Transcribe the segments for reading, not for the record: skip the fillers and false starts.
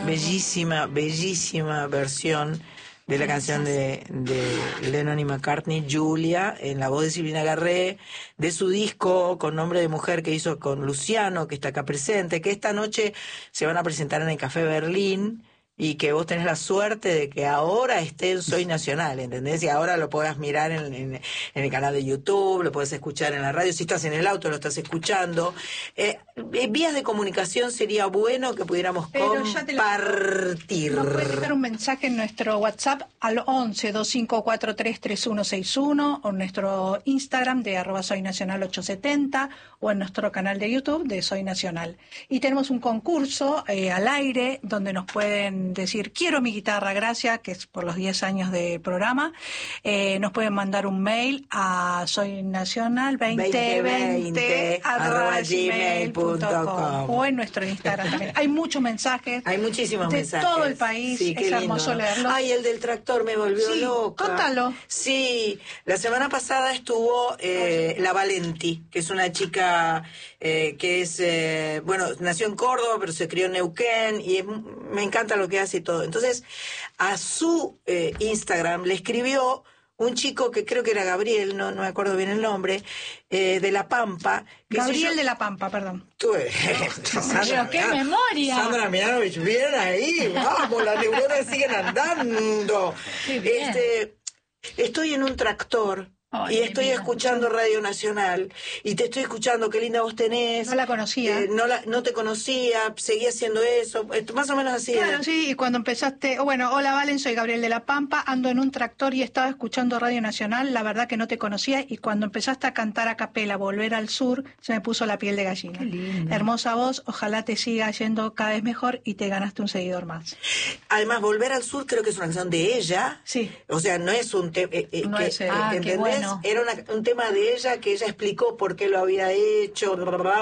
Bellísima, bellísima versión de la canción de Lennon y McCartney, Julia, en la voz de Silvina Garré, de su disco con nombre de mujer que hizo con Luciano, que está acá presente, que esta noche se van a presentar en el Café Berlín, y que vos tenés la suerte de que ahora esté en Soy Nacional, ¿entendés? Y ahora lo podás mirar en el canal de YouTube, lo podés escuchar en la radio, si estás en el auto lo estás escuchando. Vías de comunicación sería bueno que pudiéramos compartir. Nos puedes dejar un mensaje en nuestro WhatsApp al 11-2543-3161 o en nuestro Instagram de @soynacional870 o en nuestro canal de YouTube de Soy Nacional. Y tenemos un concurso al aire donde nos pueden decir quiero mi guitarra, gracias, que es por los 10 años de programa. Nos pueden mandar un mail a soynacional2020@gmail.com o en nuestro Instagram también. Hay muchos mensajes. Hay muchísimos de mensajes. todo el país. Sí, es hermoso leerlos. Ay, el del tractor me volvió loca. Contalo. Sí, la semana pasada estuvo la Valenti, que es una chica que es, nació en Córdoba, pero se crió en Neuquén, y me encanta lo que hace y todo. Entonces, a su Instagram le escribió un chico que creo que era Gabriel, no me acuerdo bien el nombre, de La Pampa. Gabriel de La Pampa, perdón. Pero qué memoria. Sandra Mianovich, bien ahí, vamos, las neuronas siguen andando. Estoy en un tractor. Ay, y estoy escuchando Radio Nacional y te estoy escuchando, qué linda voz tenés. No la conocía. No te conocía, seguí haciendo eso, más o menos así. Claro, sí, y cuando empezaste, hola Valen, soy Gabriel de La Pampa, ando en un tractor y estaba escuchando Radio Nacional, la verdad que no te conocía, y cuando empezaste a cantar a capela, Volver al Sur, se me puso la piel de gallina. Qué lindo. Hermosa voz, ojalá te siga yendo cada vez mejor y te ganaste un seguidor más. Además, Volver al Sur creo que es una canción de ella. Sí. O sea, no es un tema, No es qué ¿entendés? bueno. Era un tema de ella que ella explicó por qué lo había hecho,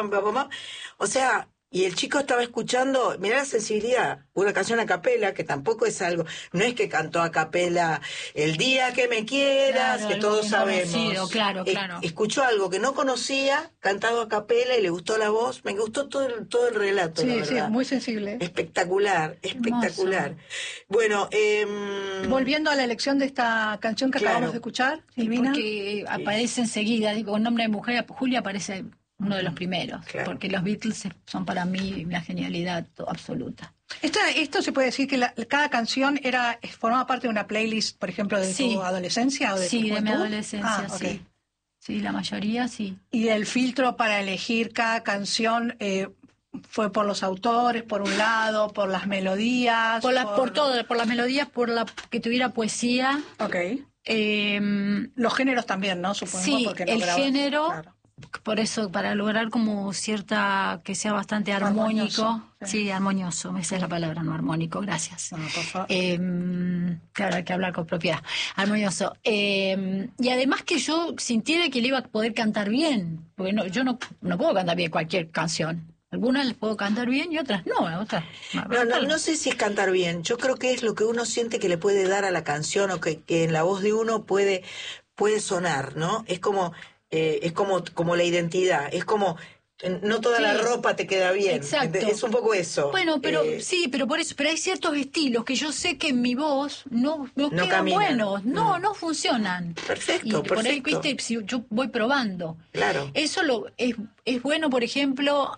o sea, y el chico estaba escuchando, mirá la sensibilidad, una canción a capela, que tampoco es algo, no es que cantó a capela El día que me quieras, Claro, que todos algo sabemos. conocido, claro. Escuchó algo que no conocía, cantado a capela, y le gustó la voz, me gustó todo el relato, la Sí, verdad. muy sensible. Espectacular. Bueno, Volviendo a la elección de esta canción que acabamos de escuchar, Silvina. Porque aparece enseguida, digo, con nombre de mujer, Julia aparece uno de los primeros, porque los Beatles son para mí la genialidad absoluta. Esto se puede decir que cada canción formaba parte de una playlist, por ejemplo, de tu adolescencia o de tu de mi juventud? adolescencia, sí. Okay. Sí, la mayoría sí. Y el filtro para elegir cada canción fue por los autores, por un lado, por las melodías. Por todo, por las melodías, por la que tuviera poesía. Ok. Los géneros también, ¿no? Supongo. Sí, porque no el grabas, género. claro. Por eso, para lograr como que sea bastante armónico. Sí, armonioso, esa es la palabra, no armónico, gracias. No, por favor. Claro, hay que hablar con propiedad. Armonioso. Y además que yo sintiera que le iba a poder cantar bien, porque yo no puedo cantar bien cualquier canción. Algunas las puedo cantar bien y otras no, otras. No sé si es cantar bien, yo creo que es lo que uno siente que le puede dar a la canción, o que en la voz de uno puede sonar, ¿no? Es como la identidad, es como no toda la ropa te queda bien. Exacto. Es un poco eso. Bueno, pero por eso, pero hay ciertos estilos que yo sé que en mi voz no quedan caminan. buenos, no funcionan. Perfecto. Por ahí, viste, si yo voy probando. Claro. Eso es bueno, por ejemplo,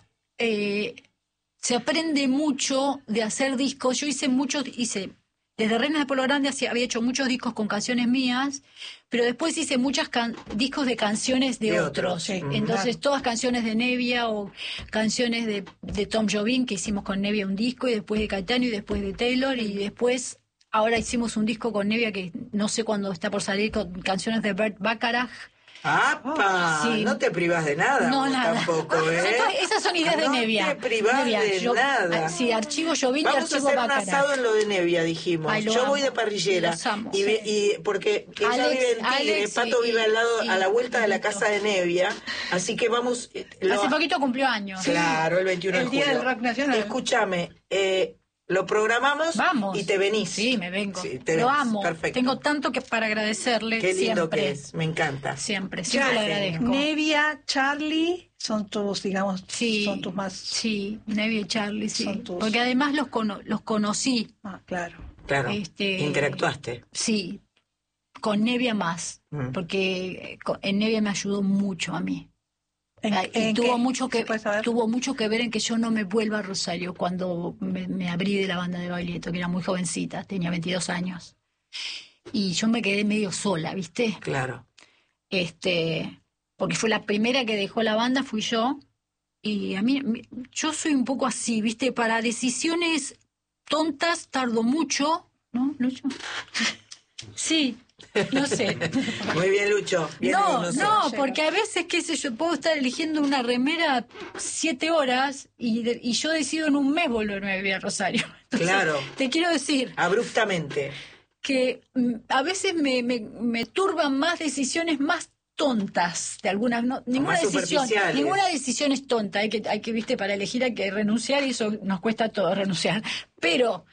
se aprende mucho de hacer discos. Yo hice desde Reinas de Polo Grande había hecho muchos discos con canciones mías, pero después hice muchos discos de canciones de otros. sí. Entonces, todas canciones de Nevia o canciones de Tom Jobim, que hicimos con Nevia un disco, y después de Caetano, y después de Taylor, y después, ahora hicimos un disco con Nevia que no sé cuándo está por salir, con canciones de Bert Bacharach. ¡Apa! Sí. No te privas de nada, No, nada. tampoco, ¿eh? Esas son ideas de Nevia. No te privas de nada. Sí, archivo Jobim y Vamos a archivo hacer un Bacharach. asado en lo de Nevia, dijimos. Ay, lo Yo amo. voy de parrillera. Los amo, Y porque ella vive en Tigre, Alex Pato vive al lado, y a la vuelta de la Benito. casa de Nevia. Así que vamos... Hace poquito cumplió años. Claro, el 21 de El julio. Día del Rock Nacional. Escúchame, Lo programamos Vamos. y te venís. Sí, me vengo. Sí, te Lo venís. amo. Perfecto. Tengo tanto que para agradecerle. Qué lindo siempre. que es, me encanta. Siempre Ya, le agradezco. Nevia, Charlie, son tus, digamos, Sí, son tus más... Sí, Nevia y Charlie, sí. Son tus- Porque además los conocí. Ah, claro. Claro, Este, interactuaste. Sí, con Nevia más. Porque en Nevia me ayudó mucho a mí. Y tuvo mucho que ver en que yo no me vuelva a Rosario cuando me abrí de la banda de Baglietto, que era muy jovencita, tenía 22 años. Y yo me quedé medio sola, ¿viste? Claro. Porque fue la primera que dejó la banda, fui yo. Y a mí, yo soy un poco así, ¿viste? Para decisiones tontas tardo mucho, ¿no, Lucho? Sí, no sé. Muy bien, Lucho. Bien, No, porque a veces, qué sé yo, puedo estar eligiendo una remera 7 horas y yo decido en un mes volverme a vivir a Rosario. Entonces, Claro. Te quiero decir Abruptamente. que a veces me turban más decisiones más tontas de algunas, ninguna más decisión superficiales. es tonta, hay que, viste, para elegir hay que renunciar y eso nos cuesta todo renunciar. Pero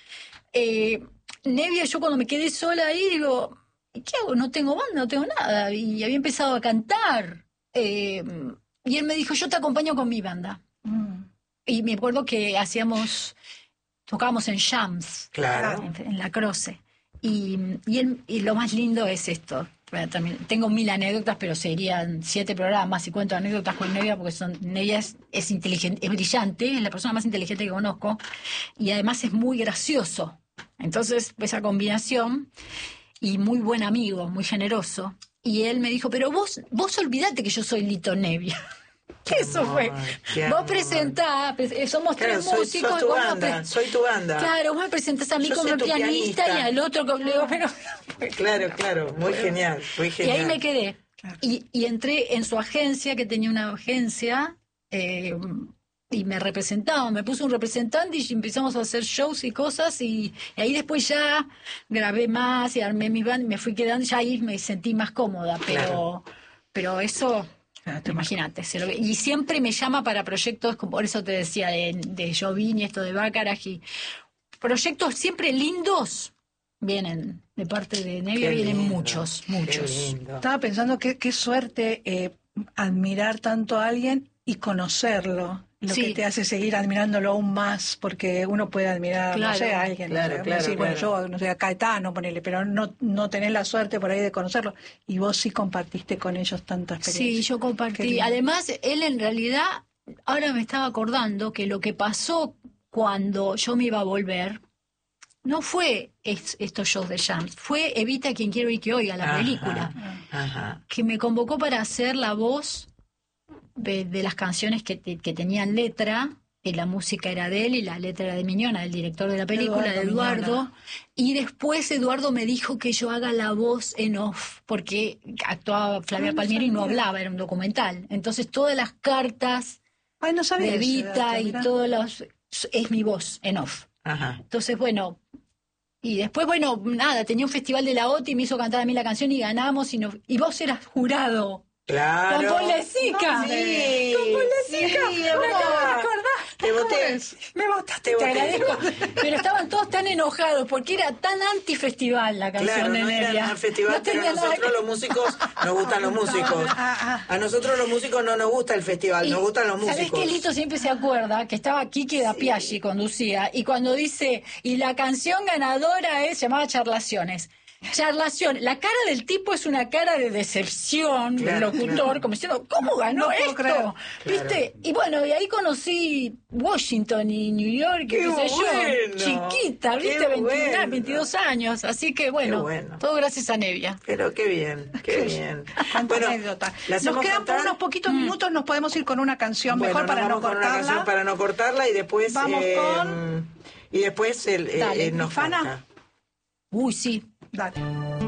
Nevia, yo cuando me quedé sola ahí digo, ¿qué hago? No tengo banda, no tengo nada. Y había empezado a cantar. Y él me dijo, yo te acompaño con mi banda. Y me acuerdo que tocábamos en jams, Claro. en la Croce. Y lo más lindo es esto. Bueno, también tengo 1000 anécdotas, pero serían 7 programas y cuento anécdotas con Nevia, porque Nevia es inteligente, es brillante, es la persona más inteligente que conozco, y además es muy gracioso. Entonces, esa combinación, y muy buen amigo, muy generoso. Y él me dijo, pero vos olvidate que yo soy Lito Nevia. Eso fue. Vos presentás, somos Claro, 3 músicos. sos tu banda, soy tu banda. Claro, vos me presentás a mí Yo como soy tu pianista y al otro como... Claro, muy genial, muy Y genial. ahí me quedé. Y entré en su agencia, que tenía una agencia, y me representaba, me puso un representante y empezamos a hacer shows y cosas, y ahí después ya grabé más y armé mi banda, me fui quedando, ya ahí me sentí más cómoda, pero eso... Imagínate, y siempre me llama para proyectos, por eso te decía, de Jovini, esto de Bacharach, y proyectos siempre lindos vienen de parte de Nevia, vienen muchos. Estaba pensando qué suerte admirar tanto a alguien y conocerlo, lo que te hace seguir admirándolo aún más, porque uno puede admirar, no sé, a alguien, bueno, yo, no sé, a Caetano, ponele, pero no tenés la suerte por ahí de conocerlo, y vos sí compartiste con ellos tanta experiencia. Sí, yo compartí. Además, él en realidad, ahora me estaba acordando que lo que pasó cuando yo me iba a volver, no fue estos shows de jams, fue Evita quien quiero y que oiga, la película, que me convocó para hacer la voz de las canciones que tenían letra, y la música era de él y la letra era de Miñona, del director de la película, de Eduardo. Y después Eduardo me dijo que yo haga la voz en off, porque actuaba Flavia Palmieri y no hablaba, era un documental. Entonces todas las cartas de Evita y todos los... es mi voz en off. Entonces, bueno... Y después, bueno, nada, tenía un festival de la OTI y me hizo cantar a mí la canción y ganamos, y vos eras jurado. Claro. Con Paul Lezica. Sí. Con Paul Lezica. Sí, me acabo de acordar. Te voté. Me votaste, te agradezco. Pero estaban todos tan enojados porque era tan anti-festival la canción Claro, de no Nevia. era festival, No pero a tenía nada nosotros que- los músicos nos gustan los músicos. A nosotros los músicos no nos gusta el festival, nos gustan los ¿Sabés músicos. que Lito siempre se acuerda que estaba Kiki da Piaggi, conducía, y cuando dice, y la canción ganadora se llamaba Charlaciones. Charlación, la cara del tipo es una cara de decepción del locutor, como diciendo, ¿cómo ganó No puedo esto? creer. ¿Viste? Y bueno, y ahí conocí Washington y New York, y ¡Qué qué sé bueno! yo, chiquita, ¡Qué ¿viste? 21, bueno! 22 años, así que bueno, bueno. todo gracias a Nevia. Pero qué bien, qué bien. Cuánta Bueno, anécdota. ¿la Nos hacemos quedan por cantar? unos poquitos minutos, nos podemos ir con una canción Bueno, mejor para nos no vamos con una canción cortarla. para no cortarla y después Vamos con... y después Dale, nos Fana. canta. Uy, sí. Dale.